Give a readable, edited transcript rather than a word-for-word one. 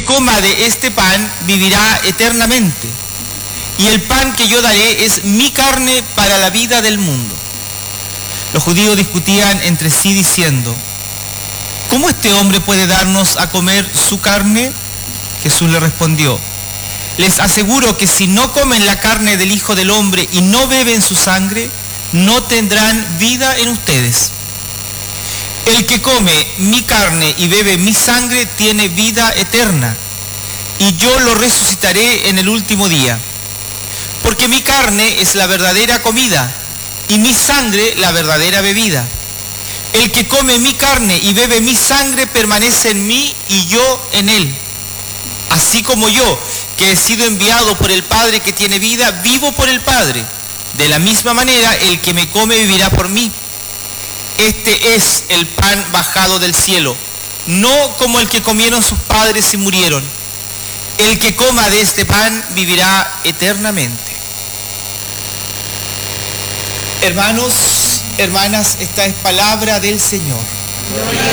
coma de este pan vivirá eternamente, y el pan que yo daré es mi carne para la vida del mundo. Los judíos discutían entre sí diciendo: ¿cómo este hombre puede darnos a comer su carne? Jesús le respondió: les aseguro que si no comen la carne del Hijo del Hombre y no beben su sangre, no tendrán vida en ustedes. El que come mi carne y bebe mi sangre tiene vida eterna, y yo lo resucitaré en el último día. Porque mi carne es la verdadera comida, y mi sangre la verdadera bebida. El que come mi carne y bebe mi sangre permanece en mí y yo en él. Así como yo, que he sido enviado por el Padre que tiene vida, vivo por el Padre. De la misma manera, el que me come vivirá por mí. Este es el pan bajado del cielo, no como el que comieron sus padres y murieron. El que coma de este pan vivirá eternamente. Hermanos, hermanas, esta es palabra del Señor.